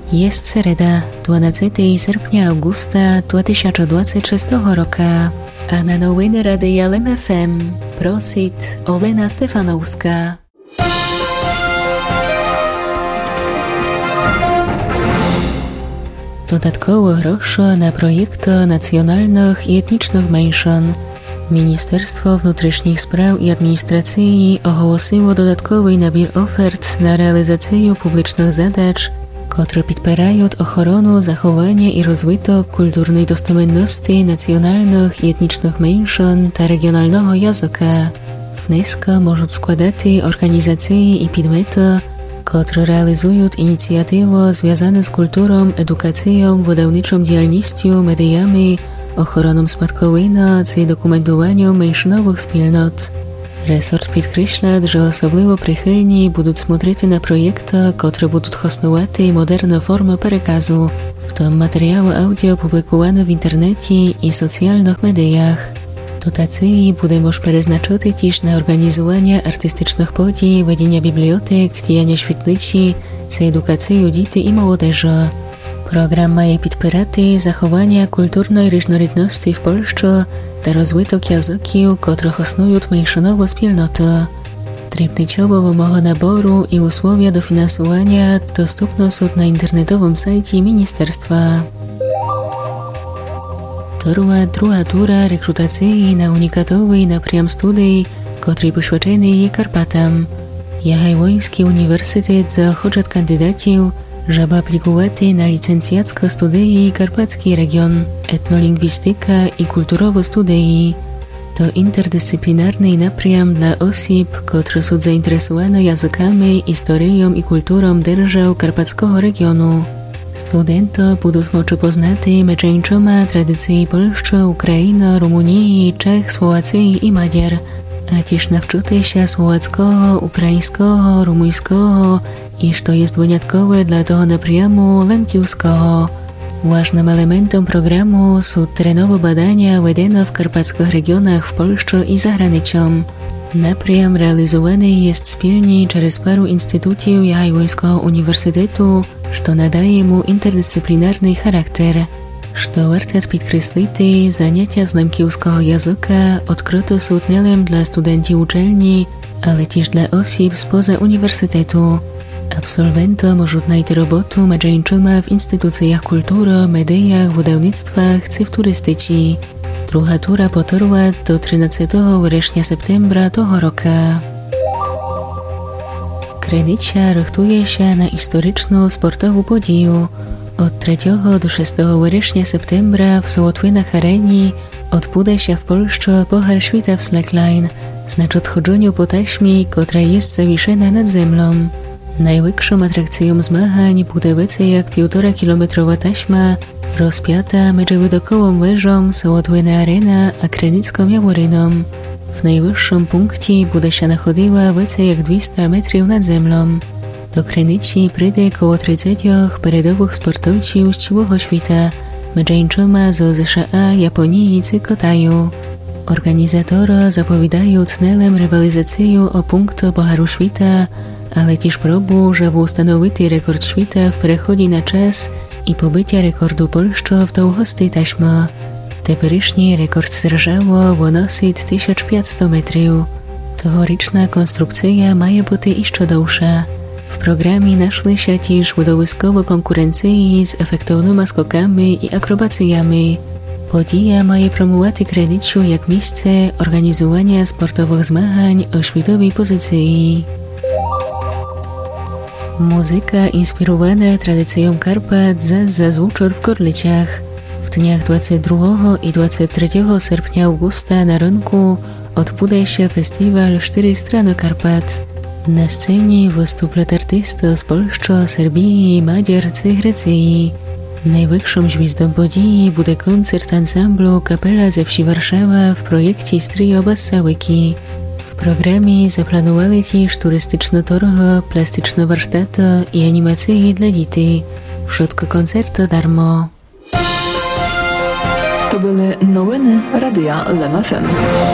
Jest sereda, 12 sierpnia augusta 2026 roku, a na nowiny Radia LEM FM prosit Olena Stefanowska. Dodatkowo groszy na projekty nacjonalnych i etnicznych mniejszyn. Ministerstwo Внутрішніх Spraw i Administracji ogłosiło dodatkowy nabór ofert na realizację publicznych zadań, które podpierają ochronę, zachowanie i rozwój kulturnej dostępności nacjonalnych i etnicznych mniejszyn ta regionalnego języka. Wnioski mogą składać organizacje i podmioty, które realizują inicjatywy związane z kulturą, edukacją, wydawniczą działalnością, mediami, ochroną spadkowina i dokumentowaniem mniejszynowych wspólnot. Resort podkreśla, że osobliwie przychylni będą смотреть na projekty, które będą hostować moderne formy przekazu, w tym materiały audio publikowane w internecie i socjalnych mediach. Dotacje będą przeznaczone też na organizowanie artystycznych podii, ведення bibliotek, działania świetlicy, za edukację dzieci i młodzieży. Program ma podpierać zachowanie kulturnej różnorodności w Polsce ta rozwój języków, które hostują mniejszynowe wspólnoty. Trybniczowe wymogi naboru i usłowia dofinansowania dostępne są na internetowym sajcie ministerstwa. Trwa druga tura rekrutacji na unikatowy napriam studii, który poświęcony jest Karpatom. Jagielloński Uniwersytet zachodzi kandydatów, żeby aplikować na licencjackie studii Karpacki Region, etnolingwistyka i kulturowe studii. To interdyscyplinarny napriam dla osób, które są zainteresowane językami, historią i kulturą держав Karpackiego regionu. Studenci będą mogli poznać meczeńczoma tradycji Polski, Ukrainy, Rumunii, Czech, Słowacji i Madziar, a też nauczyć się słowackiego, ukraińskiego, rumuńskiego i co jest wyjątkowe dla tego napriamu lemkiewskiego. Ważnym elementem programu są terenowe badania vedone w karpackich regionach w Polsce i za granicą. Napriam realizowany jest wspólnie przez paru instytutów Jagiellońskiego Uniwersytetu, co nadaje mu interdyscyplinarny charakter. Co warto podkreślić, zajęcia z lemkiewskiego języka odkryte są nie tylko dla studentów uczelni, ale też dla osób spoza uniwersytetu. Absolwenci mogą znaleźć robotę meczeńczą w instytucjach kultury, mediach, wydawnictwach czy w turystyce. Druga tura potrwa do 13 września-septembra tego roku. Krynica rychtuje się na historyczną sportową podію. Od 3 do 6 września-septembra w Sołotwinach Areni odbędzie się w Polsce Puchar Świata w slackline, znaczy odchodzeniu po taśmie, która jest zawieszona nad ziemią. Największą atrakcją zmagań będzie więcej jak 1,5-kilometrowa taśma rozpięta między widokołą wieżą Sołotwina Arena a Krynicką Jaworyną. W najwyższym punkcie będzie się nachodziła więcej jak 200 metrów nad ziemią. Do Krynicy przyjdzie około 30 peredowych sportowców z całego świata, meczeńczoma z США, Japonii i Kitaju. Organizatorzy zapowiadają tnelem rywalizację o punkty Pucharu Świata, ale też próbą, żeby ustanowić rekord świata w przechodzie na czas i pobycia rekordu Polski w długości taśmy. Teperycznie rekord držawy wynosi 1500 metrów. Tegoryczna konstrukcja ma być jeszcze dłuższa. W programie naszły się też widowiskowe konkurencje z efektownymi skokami i akrobacjami. Podija ma promować Krynicę jak miejsce organizowania sportowych zmagań o światowej pozycji. Muzyka inspirowana tradycją Karpat zazwyczaj w Gorlicach. W dniach 22 i 23 sierpnia augusta na rynku odbędzie się festiwal 4 strony Karpat. Na scenie wystąpią artyści z Polski, Serbii, Madziar i Grecji. Największą gwiazdą podii będzie koncert ansamblu Kapela ze wsi Warszawa w projekcie Stryjo Bassałyki. W programie zaplanowali też turystyczne targi, plastyczne warsztaty i animacje dla dzieci. Wszystko koncerty darmo. To były nowiny Radia LEM FM.